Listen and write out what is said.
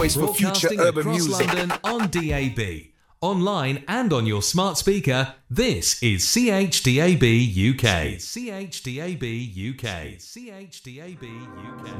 Voice for future Broadcasting urban across music. London on DAB, online and on your smart speaker. This is CHDAB UK. CHDAB UK. CHDAB UK.